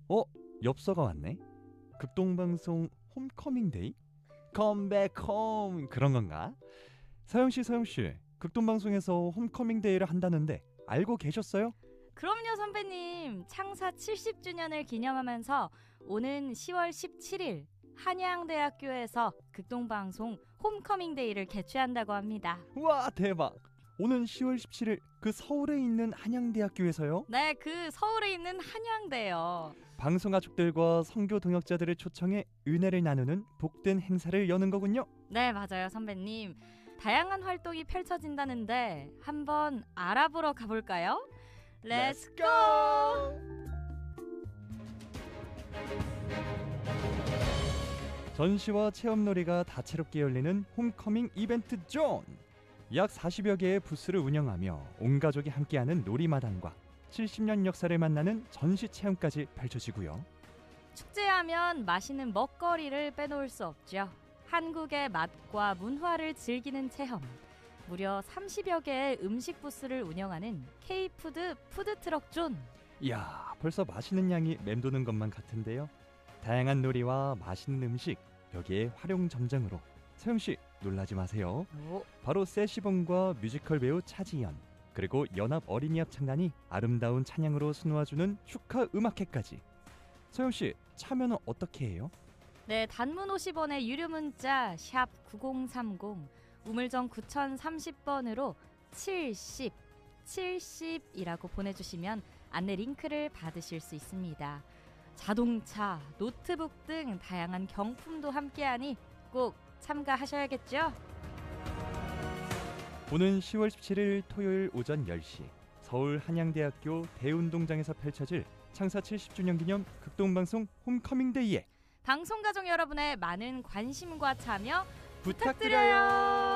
어? 엽서가 왔네. 극동방송 홈커밍데이? 컴백홈 그런 건가? 서영씨 극동방송에서 홈커밍데이를 한다는데 알고 계셨어요? 그럼요, 선배님. 창사 70주년을 기념하면서 오는 10월 17일 한양대학교에서 극동방송 홈커밍데이를 개최한다고 합니다. 우와 대박! 오는 10월 17일 그 서울에 있는 한양대학교에서요? 네, 그 서울에 있는 한양대요. 방송가족들과 선교 동역자들을 초청해 은혜를 나누는 복된 행사를 여는 거군요. 네, 맞아요, 선배님. 다양한 활동이 펼쳐진다는데 한번 알아보러 가볼까요? Let's go! 전시와 체험놀이가 다채롭게 열리는 홈커밍 이벤트 존! 약 40여 개의 부스를 운영하며 온 가족이 함께하는 놀이마당과 70년 역사를 만나는 전시 체험까지 펼쳐지고요. 축제하면 맛있는 먹거리를 빼놓을 수 없죠. 한국의 맛과 문화를 즐기는 체험. 무려 30여 개의 음식 부스를 운영하는 K푸드 푸드트럭 존. 이야, 벌써 맛있는 양이 맴도는 것만 같은데요. 다양한 놀이와 맛있는 음식, 여기에 활용 점정으로 서영씨 놀라지 마세요. 바로 세시봉과 뮤지컬 배우 차지연, 그리고 연합 어린이 합창단이 아름다운 찬양으로 수놓아주는 축하 음악회까지. 서영씨 참여는 어떻게 해요? 네, 단문 50원의 유료 문자 샵 9030 우물정 9030번으로 70이라고 보내주시면 안내 링크를 받으실 수 있습니다. 자동차, 노트북 등 다양한 경품도 함께하니 꼭 참가하셔야겠죠? 오는 10월 17일 토요일 오전 10시 서울 한양대학교 대운동장에서 펼쳐질 창사 70주년 기념 극동방송 홈커밍데이에 방송가족 여러분의 많은 관심과 참여 부탁드려요.